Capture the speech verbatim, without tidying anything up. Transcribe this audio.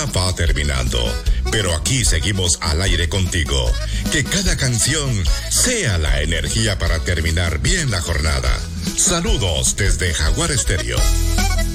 Va terminando, pero aquí seguimos al aire contigo. Que cada canción sea la energía para terminar bien la jornada. Saludos desde Jaguar Estéreo.